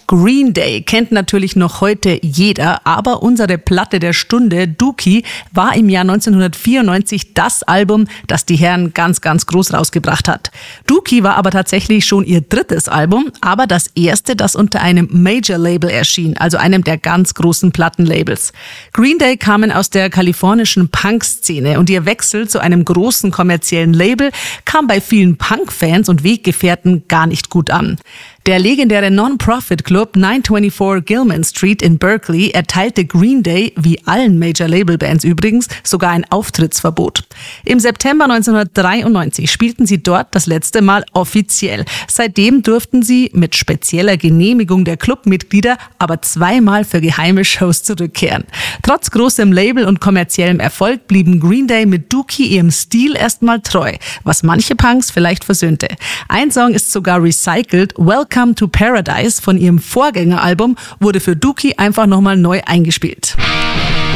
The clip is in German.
Green Day kennt natürlich noch heute jeder, aber unsere Platte der Stunde, Dookie, war im Jahr 1994 das Album, das die Herren ganz, ganz groß rausgebracht hat. Dookie war aber tatsächlich schon ihr drittes Album, aber das erste, das unter einem Major-Label erschien, also einem der ganz großen Plattenlabels. Green Day kamen aus der kalifornischen Punk-Szene und ihr Wechsel zu einem großen kommerziellen Label kam bei vielen Punk-Fans und Weggefährten gar nicht gut an. Der legendäre Non-Profit-Club 924 Gilman Street in Berkeley erteilte Green Day, wie allen Major-Label-Bands übrigens, sogar ein Auftrittsverbot. Im September 1993 spielten sie dort das letzte Mal offiziell. Seitdem durften sie mit spezieller Genehmigung der Clubmitglieder aber 2-mal für geheime Shows zurückkehren. Trotz großem Label und kommerziellem Erfolg blieben Green Day mit Dookie ihrem Stil erstmal treu, was manche Punks vielleicht versöhnte. Ein Song ist sogar recycelt, Welcome to Paradise von ihrem Vorgängeralbum wurde für Dookie einfach nochmal neu eingespielt.